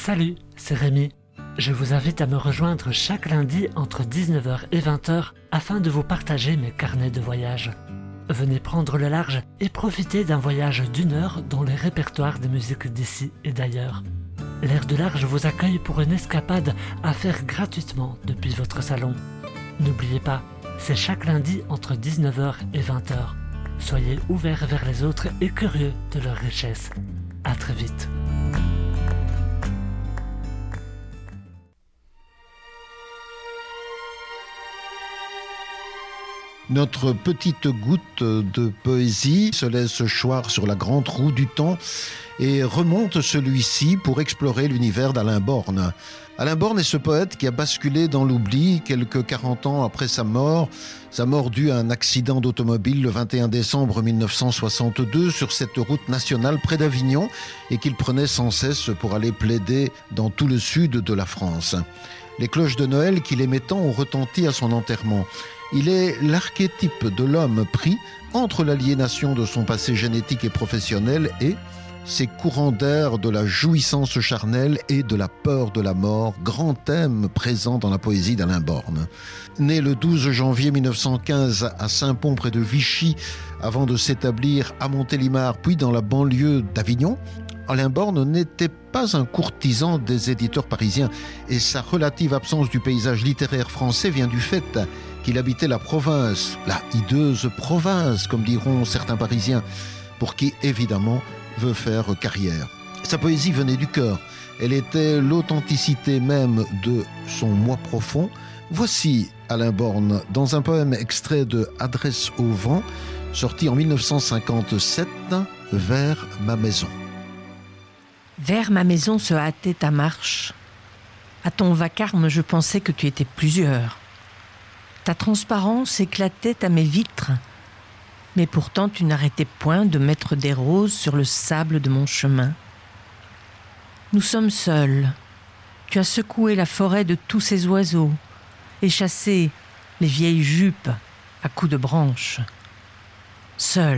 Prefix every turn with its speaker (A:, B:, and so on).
A: Salut, c'est Rémi. Je vous invite à me rejoindre chaque lundi entre 19h et 20h afin de vous partager mes carnets de voyage. Venez prendre le large et profiter d'un voyage d'1 heure dans les répertoires des musiques d'ici et d'ailleurs. L'air de large vous accueille pour une escapade à faire gratuitement depuis votre salon. N'oubliez pas, c'est chaque lundi entre 19h et 20h. Soyez ouverts vers les autres et curieux de leur richesse. À très vite.
B: Notre petite goutte de poésie se laisse choir sur la grande roue du temps et remonte celui-ci pour explorer l'univers d'Alain Born. Alain Born est ce poète qui a basculé dans l'oubli quelques 40 ans après sa mort due à un accident d'automobile le 21 décembre 1962 sur cette route nationale près d'Avignon et qu'il prenait sans cesse pour aller plaider dans tout le sud de la France. Les cloches de Noël qu'il aimait tant ont retenti à son enterrement. Il est l'archétype de l'homme pris entre l'aliénation de son passé génétique et professionnel et ses courants d'air de la jouissance charnelle et de la peur de la mort, grand thème présent dans la poésie d'Alain Born. Né le 12 janvier 1915 à Saint-Pons près de Vichy, avant de s'établir à Montélimar puis dans la banlieue d'Avignon, Alain Born n'était pas un courtisan des éditeurs parisiens et sa relative absence du paysage littéraire français vient du fait qu'il habitait la province, la hideuse province, comme diront certains Parisiens, pour qui, évidemment, veut faire carrière. Sa poésie venait du cœur. Elle était l'authenticité même de son moi profond. Voici Alain Born dans un poème extrait de Adresse au vent, sorti en 1957, Vers ma maison.
C: Vers ma maison se hâtait ta marche. À ton vacarme, je pensais que tu étais plusieurs. Ta transparence éclatait à mes vitres, mais pourtant tu n'arrêtais point de mettre des roses sur le sable de mon chemin. Nous sommes seuls. Tu as secoué la forêt de tous ces oiseaux et chassé les vieilles jupes à coups de branches. Seul.